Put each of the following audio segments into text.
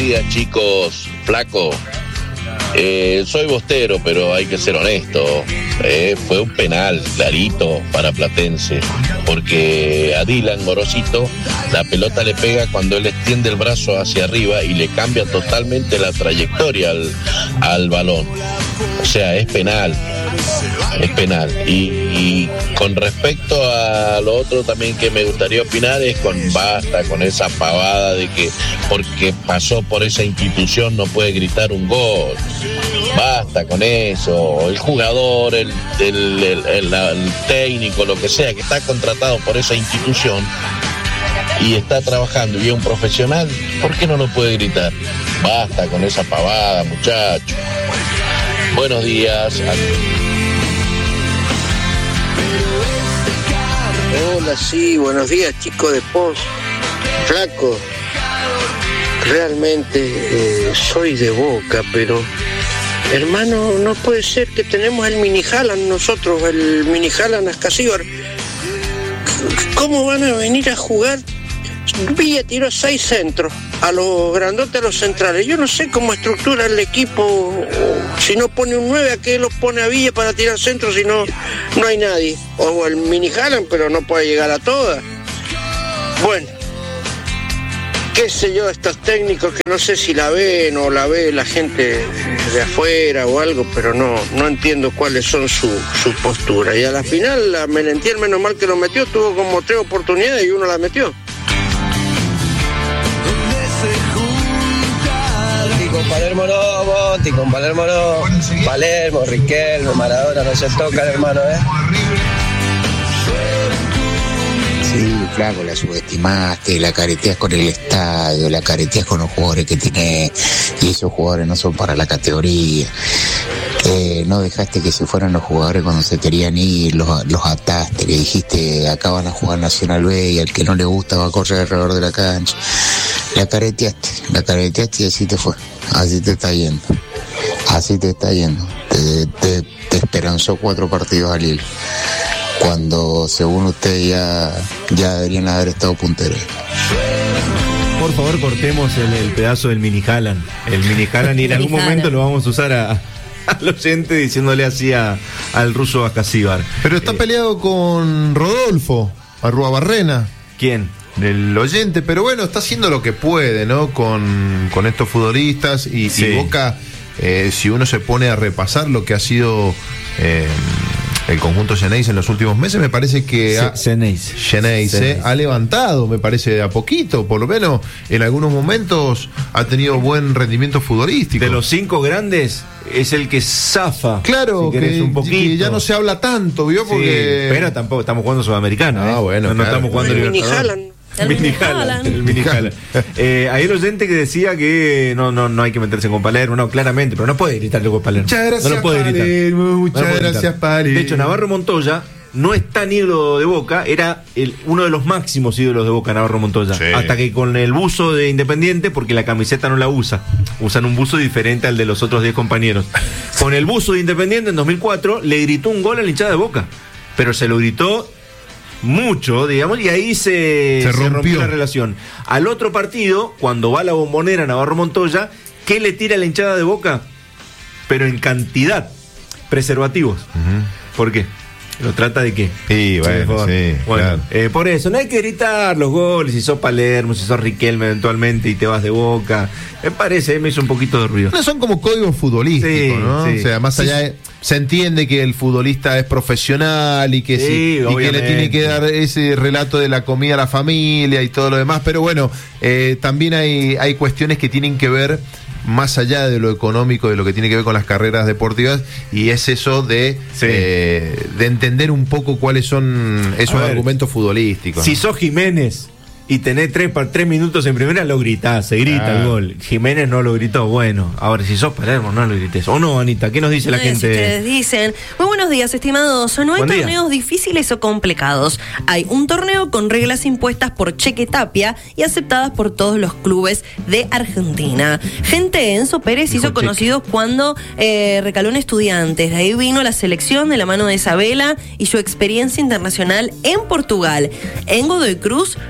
días, chicos. Flaco. Soy bostero, pero hay que ser honesto. Fue un penal clarito para Platense, porque a Dylan Morosito la pelota le pega cuando él extiende el brazo hacia arriba y le cambia totalmente la trayectoria al balón. O sea, es penal. Es penal. Y con respecto a lo otro también que me gustaría opinar es basta con esa pavada de que porque pasó por esa institución no puede gritar un gol. Basta con eso. El jugador, el técnico, lo que sea, que está contratado por esa institución y está trabajando y es un profesional, ¿por qué no lo puede gritar? Basta con esa pavada, muchachos. Buenos días. Hola, sí, buenos días, chicos de Post. Flaco, realmente soy de Boca, pero hermano, no puede ser que tenemos el mini Haaland nosotros, el mini Haaland Ascasíbar. ¿Cómo van a venir a jugar? Villa tiró 6 centros a los grandotes, a los centrales. Yo no sé cómo estructura el equipo. Si no pone un 9, ¿a qué lo pone a Villa para tirar centros si no hay nadie? O el mini Haaland, pero no puede llegar a todas. Bueno, qué sé yo, estos técnicos que no sé si la ven o la ve la gente de afuera o algo, pero no entiendo cuáles son su postura. Y a la final, la Merentiel, menos mal que lo metió, tuvo como 3 oportunidades y uno la metió. Con Palermo no, Monti, con Palermo no. Palermo, Riquelme, Maradona, no se tocan, hermano, Sí, Flaco, la subestimaste, la careteas con el estadio, la careteas con los jugadores que tiene, y esos jugadores no son para la categoría. No dejaste que se fueran los jugadores cuando se querían ir, los ataste, le dijiste acá van a jugar Nacional B y al que no le gusta va a correr alrededor de la cancha. La careteaste y así te fue, así te está yendo. Te esperanzó 4 partidos al hilo, cuando según usted ya deberían haber estado punteros. Por favor, cortemos el pedazo del mini Haaland. El mini Haaland, y en algún momento lo vamos a usar al oyente diciéndole así al ruso Ascasíbar. Pero está peleado con Rodolfo Arruabarrena. ¿Quién? El oyente, pero bueno, está haciendo lo que puede, ¿no? Con estos futbolistas y Boca, si uno se pone a repasar lo que ha sido el conjunto Xeneize en los últimos meses, me parece que Xeneize ha levantado, me parece, de a poquito, por lo menos en algunos momentos ha tenido buen rendimiento futbolístico. De los 5 grandes es el que zafa. Claro, si que, un poquito. Que ya no se habla tanto, ¿vio? Porque... pero tampoco estamos jugando Sudamericano. Bueno, no estamos jugando Libertadores. El mini Haaland. Hay un oyente que decía que no hay que meterse con Palermo, no, claramente, pero no puede gritarle con Palermo. Muchas gracias, no lo puede Palermo, muchas gracias, Palermo. De hecho, Navarro Montoya no es tan ídolo de Boca, era uno de los máximos ídolos de Boca, Navarro Montoya. Sí. Hasta que con el buzo de Independiente, porque la camiseta no la usan un buzo diferente al de los otros 10 compañeros. Con el buzo de Independiente en 2004 le gritó un gol a la hinchada de Boca, pero se lo gritó mucho, digamos, y ahí se rompió la relación. Al otro partido, cuando va a la Bombonera Navarro Montoya, ¿qué le tira a la hinchada de Boca? Pero en cantidad, preservativos. ¿Por qué? ¿Lo trata de qué? Sí, bueno, claro. Por eso, no hay que gritar los goles, si sos Palermo, si sos Riquelme eventualmente y te vas de Boca. Me hizo un poquito de ruido. No, son como códigos futbolísticos, ¿no? O sea, más allá de... Se entiende que el futbolista es profesional y que y que le tiene que dar ese relato de la comida a la familia y todo lo demás, pero bueno, también hay cuestiones que tienen que ver más allá de lo económico, de lo que tiene que ver con las carreras deportivas, y es eso de entender un poco cuáles son esos argumentos futbolísticos. Si sos Jiménez y tenés 3 minutos en primera, lo gritás, se grita el gol. Jiménez no lo gritó, bueno. Ahora, si sos Palermo, no lo grites. ¿O no, Anita? ¿Qué nos dice la gente? Ustedes dicen, muy buenos días, estimados. No hay torneos difíciles o complicados. Hay un torneo con reglas impuestas por Cheque Tapia y aceptadas por todos los clubes de Argentina. Gente, Enzo Pérez hizo conocido cuando recaló en Estudiantes. De ahí vino la selección de la mano de Isabela y su experiencia internacional en Portugal. En Godoy Cruz no se hubiese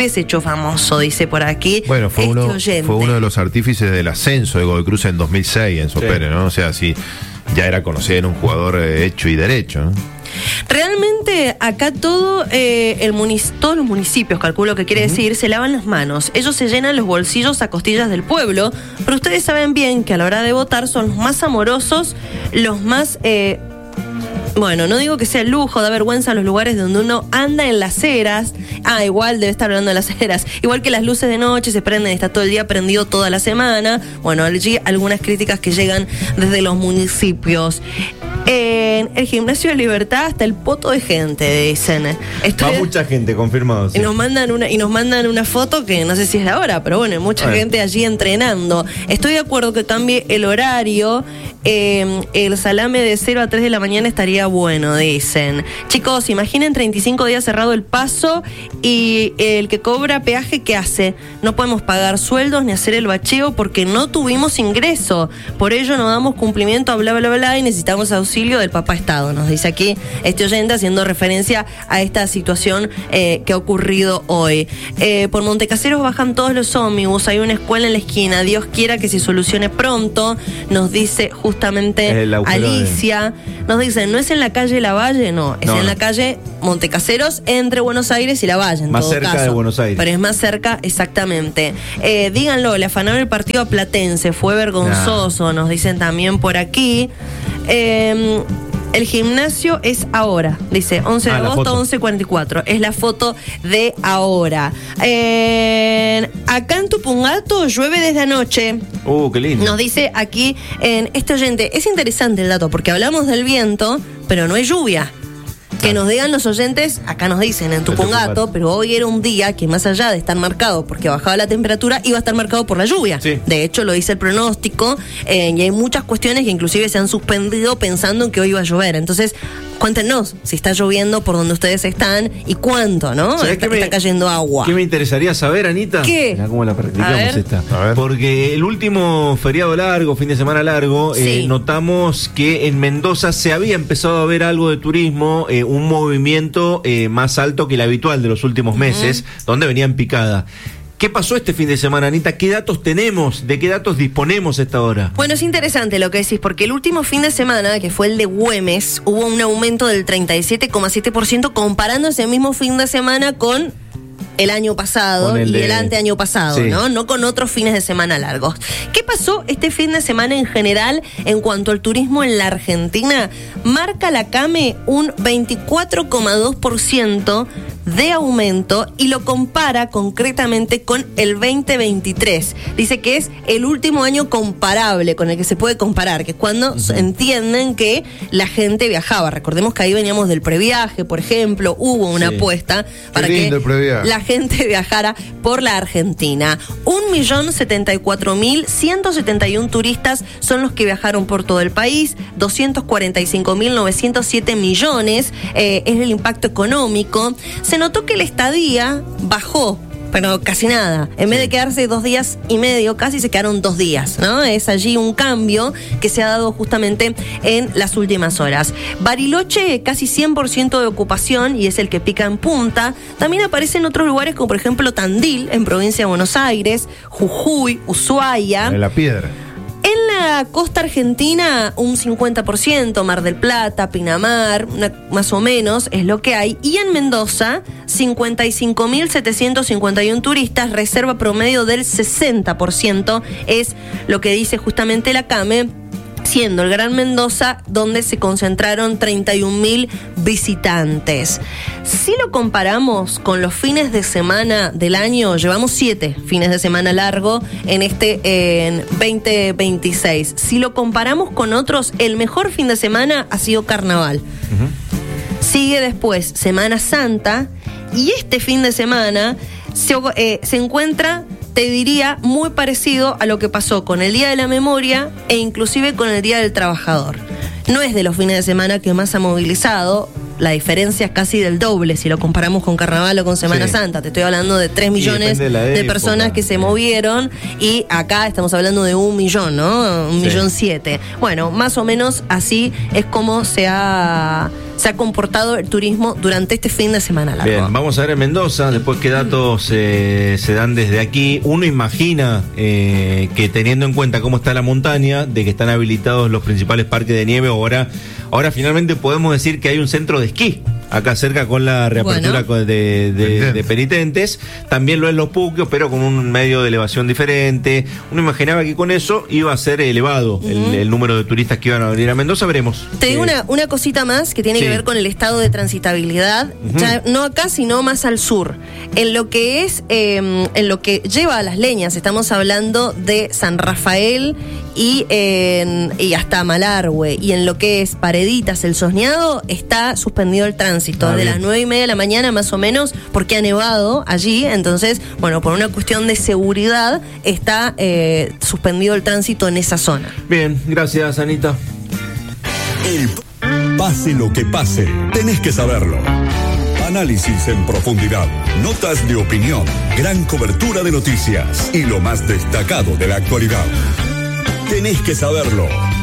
que se echó famoso, dice por aquí. Bueno, fue uno de los artífices del ascenso de Godoy Cruz en 2006 en Sopere, ¿no? O sea, sí, ya era conocido, era un jugador hecho y derecho, ¿no? Realmente acá todos los municipios, calculo que quiere decir, se lavan las manos. Ellos se llenan los bolsillos a costillas del pueblo, pero ustedes saben bien que a la hora de votar son los más amorosos, los más... bueno, no digo que sea lujo, da vergüenza los lugares donde uno anda en las aceras. Igual debe estar hablando de las aceras. Igual que las luces de noche se prenden, está todo el día prendido toda la semana. Bueno, allí algunas críticas que llegan desde los municipios. En el Gimnasio de Libertad hasta el poto de gente, dicen. Va mucha gente, confirmado. Sí. Y nos mandan una foto que no sé si es la hora, pero bueno, hay mucha gente allí entrenando. Estoy de acuerdo que cambie el horario. El salame de 0 a 3 de la mañana estaría bueno, dicen. Chicos, imaginen 35 días cerrado el paso y el que cobra peaje, ¿qué hace? No podemos pagar sueldos ni hacer el bacheo porque no tuvimos ingreso. Por ello no damos cumplimiento a bla, bla, bla y necesitamos auxilio del Papá Estado, nos dice aquí este oyente haciendo referencia a esta situación que ha ocurrido hoy. Por Montecaseros bajan todos los ómnibus, hay una escuela en la esquina, Dios quiera que se solucione pronto, nos dice justamente Alicia. Nos dicen, ¿no es en la calle Lavalle? No, es en la calle Montecaseros, entre Buenos Aires y Lavalle, en más todo cerca caso. De Buenos Aires. Pero es más cerca, exactamente. Díganlo, le afanaron el partido a Platense, fue vergonzoso, nos dicen también por aquí. El gimnasio es ahora, dice 11 de agosto, 11:44. Es la foto de ahora. Acá en Tupungato llueve desde anoche. Qué lindo. Nos dice aquí este oyente. Es interesante el dato porque hablamos del viento, pero no hay lluvia. Que nos digan los oyentes, acá nos dicen en Tupungato, pero hoy era un día que más allá de estar marcado porque bajaba la temperatura, iba a estar marcado por la lluvia. Sí. De hecho, lo dice el pronóstico, y hay muchas cuestiones que inclusive se han suspendido pensando en que hoy iba a llover. Entonces, cuéntenos si está lloviendo por donde ustedes están y cuánto, ¿no? Está cayendo agua. ¿Qué me interesaría saber, Anita? ¿Qué? Mirá cómo la practicamos esta. Porque el último feriado largo, fin de semana largo, notamos que en Mendoza se había empezado a ver algo de turismo, un movimiento más alto que el habitual de los últimos meses, donde venía en picada. ¿Qué pasó este fin de semana, Anita? ¿Qué datos tenemos? ¿De qué datos disponemos a esta hora? Bueno, es interesante lo que decís, porque el último fin de semana, que fue el de Güemes, hubo un aumento del 37,7% comparando ese mismo fin de semana con el año pasado y el anteaño pasado, ¿no? No con otros fines de semana largos. ¿Qué pasó este fin de semana en general en cuanto al turismo en la Argentina? Marca la CAME un 24,2% de aumento y lo compara concretamente con el 2023. Dice que es el último año comparable con el que se puede comparar, que es cuando entienden que la gente viajaba. Recordemos que ahí veníamos del previaje, por ejemplo, hubo una apuesta para que la gente viajara por la Argentina. 1.074.171 turistas son los que viajaron por todo el país, 245.907 millones es el impacto económico. Se notó que la estadía bajó, pero casi nada. En vez de quedarse 2 días y medio, casi se quedaron 2 días, ¿no? Es allí un cambio que se ha dado justamente en las últimas horas. Bariloche, casi 100% de ocupación y es el que pica en punta. También aparece en otros lugares como por ejemplo Tandil, en provincia de Buenos Aires, Jujuy, Ushuaia. En La Piedra. En la costa argentina, un 50%, Mar del Plata, Pinamar, más o menos es lo que hay. Y en Mendoza, 55.751 turistas, reserva promedio del 60%, es lo que dice justamente la CAME, siendo el Gran Mendoza donde se concentraron 31.000 visitantes. Si lo comparamos con los fines de semana del año, llevamos 7 fines de semana largo en 2026. Si lo comparamos con otros, el mejor fin de semana ha sido Carnaval. Sigue después Semana Santa y este fin de semana se encuentra, te diría, muy parecido a lo que pasó con el Día de la Memoria e inclusive con el Día del Trabajador. No es de los fines de semana que más ha movilizado, la diferencia es casi del doble si lo comparamos con Carnaval o con Semana Santa. Te estoy hablando de 3 millones de personas que se movieron, y acá estamos hablando de 1 millón, ¿no? 1.700.000. Bueno, más o menos así es como se ha comportado el turismo durante este fin de semana largo. Bien, vamos a ver en Mendoza, después qué datos se dan desde aquí. Uno imagina que teniendo en cuenta cómo está la montaña, de que están habilitados los principales parques de nieve, ahora finalmente podemos decir que hay un centro de esquí acá cerca con la reapertura de penitentes. También lo es Los Puquios, pero con un medio de elevación diferente. Uno imaginaba que con eso iba a ser elevado el número de turistas que iban a venir a Mendoza. Veremos. Te digo una cosita más que tiene que ver con el estado de transitabilidad, ya no acá sino más al sur. En lo que es, en lo que lleva a Las Leñas, estamos hablando de San Rafael y hasta Malargüe, y en lo que es Pareditas, El Sosneado, está suspendido el tránsito de las 9:30 de la mañana más o menos, porque ha nevado allí. Entonces, bueno, por una cuestión de seguridad está suspendido el tránsito en esa zona. Bien, gracias, Anita. Pase lo que pase, tenés que saberlo. Análisis en profundidad, notas de opinión, gran cobertura de noticias y lo más destacado de la actualidad. Tenés que saberlo.